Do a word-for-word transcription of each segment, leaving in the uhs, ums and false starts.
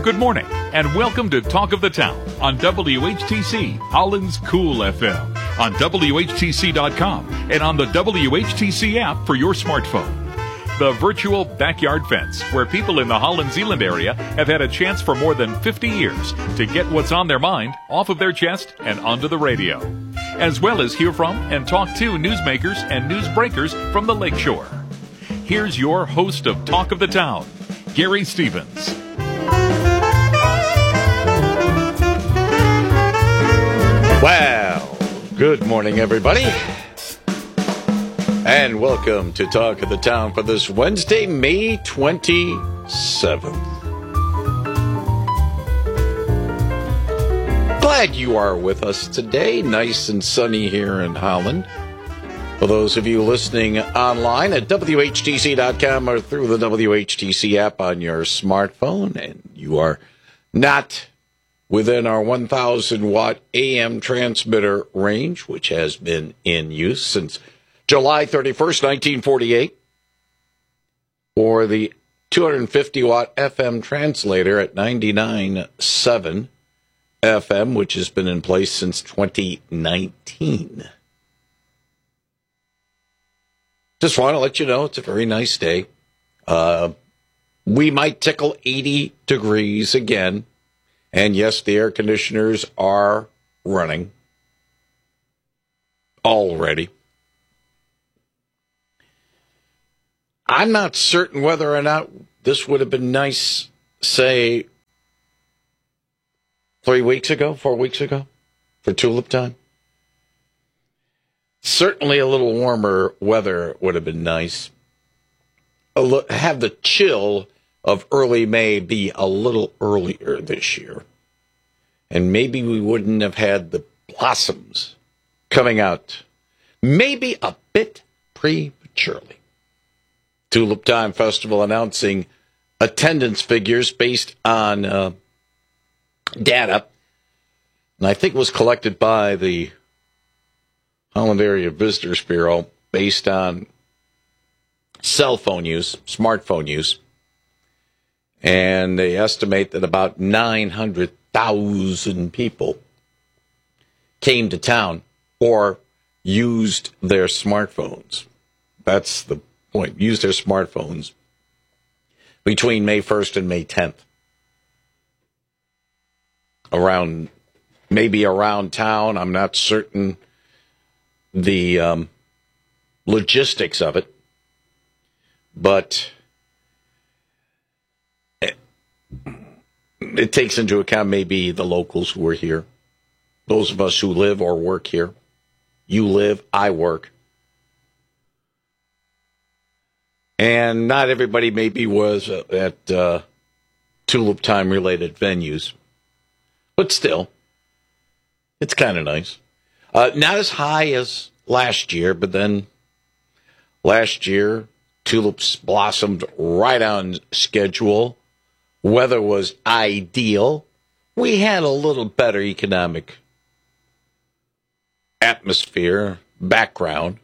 Good morning, and welcome to Talk of the Town on W H T C, Holland's Cool F M, on W H T C dot com, and on the W H T C app for your smartphone. The virtual backyard fence, where people in the Holland Zeeland area have had a chance for more than fifty years to get what's on their mind off of their chest and onto the radio, as well as hear from and talk to newsmakers and newsbreakers from the lakeshore. Here's your host of Talk of the Town, Gary Stevens. Well, good morning, everybody, and welcome to Talk of the Town for this Wednesday, May twenty-seventh. Glad you are with us today. Nice and sunny here in Holland. For those of you listening online at W H T C dot com or through the W H T C app on your smartphone, and you are not within our one thousand watt A M transmitter range, which has been in use since July thirty-first, nineteen forty-eight, or the two hundred fifty watt F M translator at ninety-nine point seven F M, which has been in place since twenty nineteen. Just want to let you know it's a very nice day. Uh, we might tickle eighty degrees again. And yes, the air conditioners are running already. I'm not certain whether or not this would have been nice, say, three weeks ago, four weeks ago, for tulip time. Certainly a little warmer weather would have been nice. Have the chill of early May be a little earlier this year. And maybe we wouldn't have had the blossoms coming out maybe a bit prematurely. Tulip Time Festival announcing attendance figures based on uh, data, and I think it was collected by the Holland Area Visitors Bureau based on cell phone use, smartphone use. And they estimate that about nine hundred thousand people came to town or used their smartphones. That's the point. Used their smartphones between May first and May tenth. Around, maybe around town. I'm not certain the um, logistics of it. But it takes into account maybe the locals who are here, those of us who live or work here. You live, I work. And not everybody maybe was at uh, Tulip Time related venues. But still, it's kind of nice. Uh, not as high as last year, but then last year, tulips blossomed right on schedule. Weather was ideal. We had a little better economic atmosphere, background.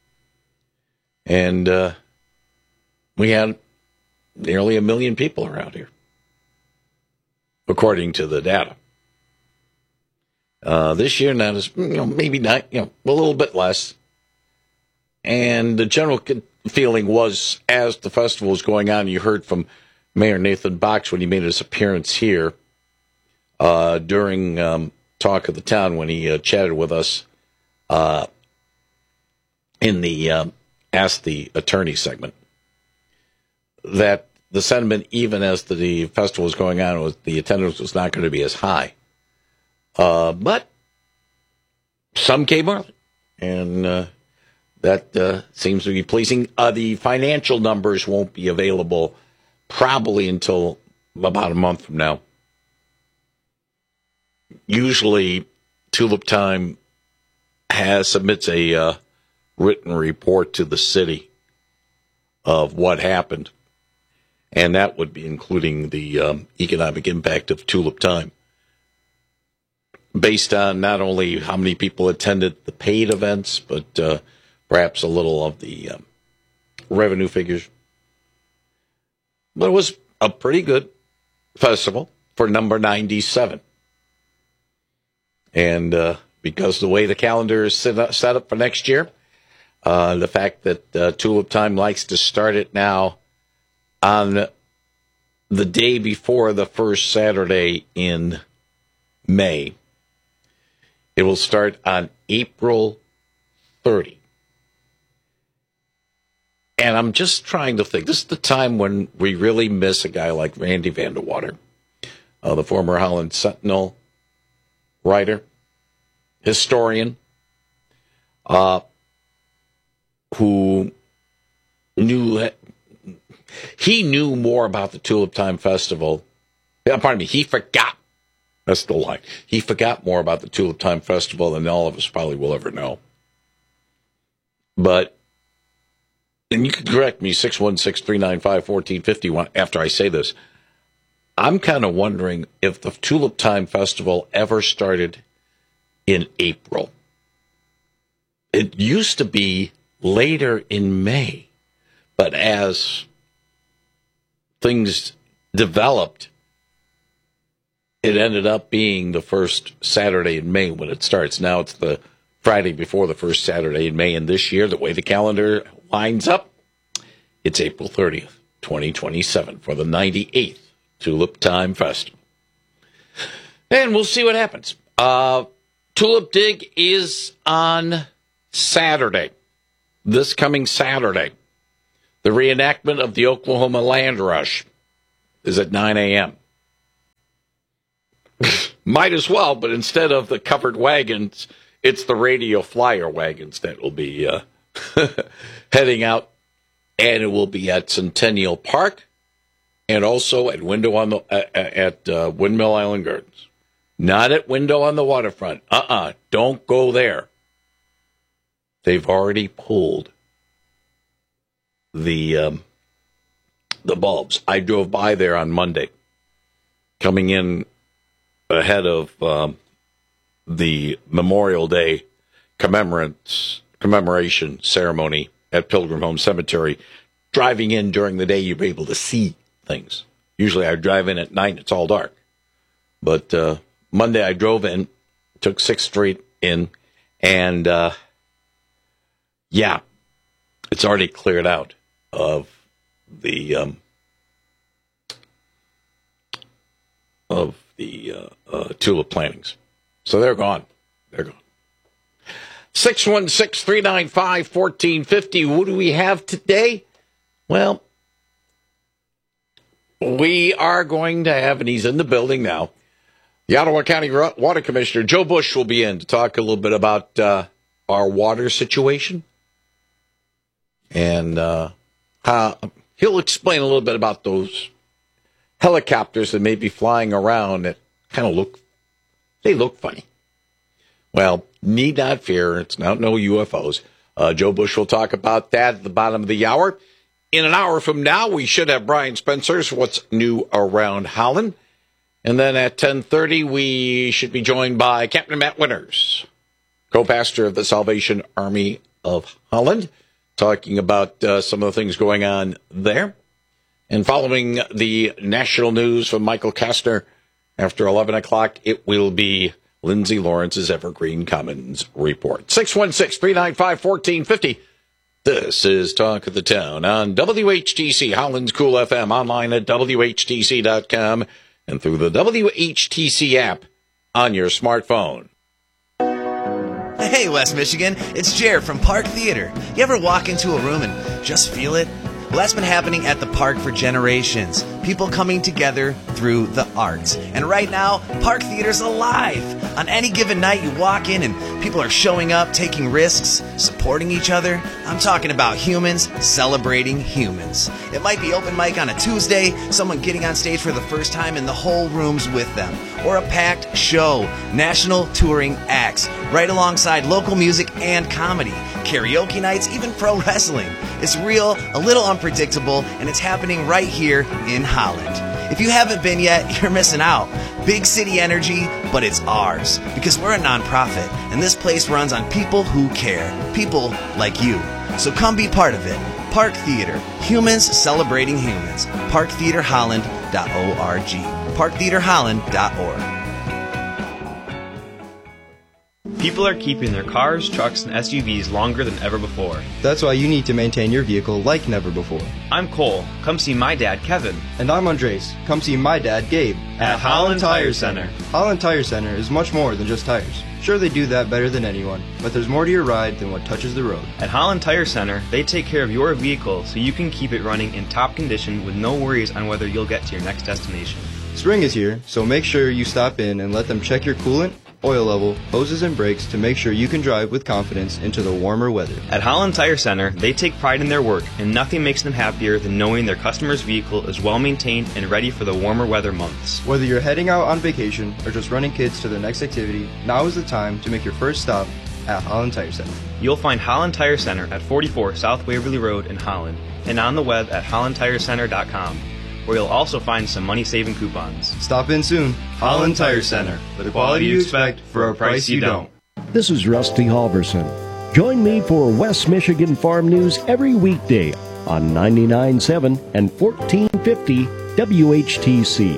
And uh, we had nearly a million people around here, according to the data. Uh, this year, not as, you know, maybe not, you know, a little bit less. And the general feeling was, as the festival was going on, you heard from Mayor Nathan Box when he made his appearance here uh, during um, Talk of the Town, when he uh, chatted with us uh, in the uh, Ask the Attorney segment, that the sentiment, even as the, the festival was going on, was the attendance was not going to be as high. Uh, but some came early, and uh, that uh, seems to be pleasing. Uh, the financial numbers won't be available probably until about a month from now. Usually, Tulip Time has submits a uh, written report to the city of what happened, and that would be including the um, economic impact of Tulip Time, based on not only how many people attended the paid events, but uh, perhaps a little of the um, revenue figures. But it was a pretty good festival. for number ninety-seven. And uh, because the way the calendar is set up, set up for next year, uh, the fact that uh, Tulip Time likes to start it now on the day before the first Saturday in May. It will start on April thirtieth. And I'm just trying to think. This is the time when we really miss a guy like Randy Vandewater, uh, the former Holland Sentinel writer, historian, uh, who knew he knew more about the Tulip Time Festival. Pardon me, he forgot. That's the line. He forgot more about the Tulip Time Festival than all of us probably will ever know. But, and you can correct me, six one six, three nine five, one four five zero after I say this. I'm kind of wondering if the Tulip Time Festival ever started in April. It used to be later in May, but as things developed, it ended up being the first Saturday in May when it starts. Now it's the Friday before the first Saturday in May, and this year, the way the calendar lines up, it's April thirtieth, twenty twenty-seven for the ninety-eighth Tulip Time Festival. And we'll see what happens. Uh, Tulip Dig is on Saturday, this coming Saturday. The reenactment of the Oklahoma Land Rush is at nine a.m. Might as well, but instead of the covered wagons, it's the radio flyer wagons that will be uh, heading out, and it will be at Centennial Park and also at Window on the uh, at uh, Windmill Island Gardens. Not at Window on the Waterfront. Uh-uh, don't go there. They've already pulled the um, the bulbs. I drove by there on Monday, coming in ahead of um, the Memorial Day commemorance, commemoration ceremony at Pilgrim Home Cemetery. Driving in during the day, you're able to see things. Usually I drive in at night, it's all dark. But uh, Monday I drove in, took sixth Street in, and uh, yeah, it's already cleared out of the um, of the uh, uh, tulip plantings. So they're gone. They're gone. six one six, three nine five, one four five zero. What do we have today? Well, we are going to have, and he's in the building now, the Ottawa County Water Commissioner, Joe Bush, will be in to talk a little bit about uh, our water situation. And uh, how, he'll explain a little bit about those helicopters that may be flying around that kind of look, they look funny. Well, need not fear. It's not no U F Os. Uh, Joe Bush will talk about that at the bottom of the hour. In an hour from now, we should have Brian Spencer's What's New Around Holland. And then at ten thirty, we should be joined by Captain Matt Winters, co-pastor of the Salvation Army of Holland, talking about uh, some of the things going on there. And following the national news from Michael Kastner after eleven o'clock, it will be Lindsay Lawrence's Evergreen Commons Report. six one six, three nine five, one four five zero. This is Talk of the Town on W H T C, Holland's Cool F M, online at W H T C dot com and through the W H T C app on your smartphone. Hey, West Michigan, it's Jer from Park Theater. You ever walk into a room and just feel it? Well, that's been happening at the park for generations. People coming together through the arts. And right now, Park Theater's alive. On any given night, you walk in and people are showing up, taking risks, supporting each other. I'm talking about humans celebrating humans. It might be open mic on a Tuesday, someone getting on stage for the first time and the whole room's with them. Or a packed show, national touring acts, right alongside local music and comedy, karaoke nights, even pro wrestling. It's real, a little unpredictable, and it's happening right here in Holland. If you haven't been yet, you're missing out. Big city energy, but it's ours. Because we're a nonprofit, and this place runs on people who care. People like you. So come be part of it. Park Theater. Humans celebrating humans. park theater holland dot org. park theater holland dot org. People are keeping their cars, trucks, and S U Vs longer than ever before. That's why you need to maintain your vehicle like never before. I'm Cole. Come see my dad, Kevin. And I'm Andres. Come see my dad, Gabe. At Holland Tire Center. Holland Tire Center is much more than just tires. Sure, they do that better than anyone, but there's more to your ride than what touches the road. At Holland Tire Center, they take care of your vehicle so you can keep it running in top condition with no worries on whether you'll get to your next destination. Spring is here, so make sure you stop in and let them check your coolant, oil level, hoses, and brakes to make sure you can drive with confidence into the warmer weather. At Holland Tire Center, they take pride in their work, and nothing makes them happier than knowing their customer's vehicle is well maintained and ready for the warmer weather months. Whether you're heading out on vacation or just running kids to their next activity, now is the time to make your first stop at Holland Tire Center. You'll find Holland Tire Center at forty-four South Waverly Road in Holland, and on the web at holland tire center dot com. Where you'll also find some money-saving coupons. Stop in soon. Holland Tire Center. The quality you expect for a price you don't. This is Rusty Halverson. Join me for West Michigan Farm News every weekday on ninety-nine point seven and fourteen fifty W H T C.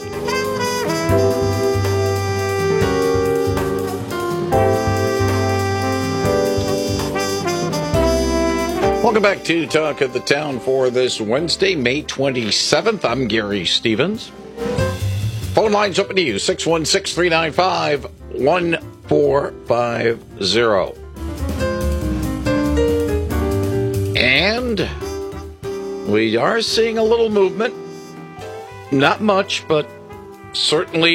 Welcome back to Talk of the Town for this Wednesday, May twenty-seventh. I'm Gary Stevens. Phone lines open to you, six one six, three nine five, one four five zero. And we are seeing a little movement. Not much, but certainly